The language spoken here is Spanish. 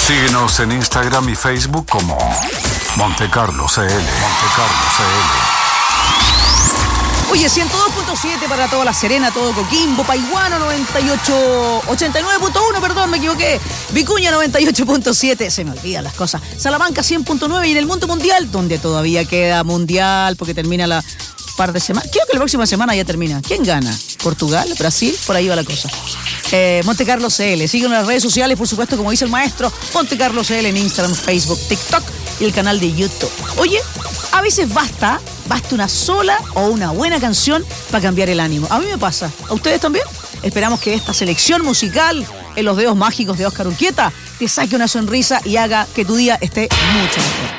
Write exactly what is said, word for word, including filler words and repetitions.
Síguenos en Instagram y Facebook como Montecarlo C L. Montecarlo C L. Oye, ciento dos punto siete para toda La Serena, todo Coquimbo, Paiguano noventa y ocho, ochenta y nueve punto uno, perdón, me equivoqué. Vicuña noventa y ocho punto siete, se me olvidan las cosas. Salamanca cien punto nueve y en el mundo mundial, donde todavía queda mundial porque termina la par de semanas. Creo que la próxima semana ya termina. ¿Quién gana? ¿Portugal? ¿Brasil? Por ahí va la cosa. Eh, Montecarlo C L. Síguenos en las redes sociales, por supuesto, como dice el maestro. Montecarlo C L en Instagram, Facebook, TikTok y el canal de YouTube. Oye, a veces basta, basta una sola o una buena canción para cambiar el ánimo. A mí me pasa. ¿A ustedes también? Esperamos que esta selección musical en los dedos mágicos de Óscar Urquieta te saque una sonrisa y haga que tu día esté mucho mejor.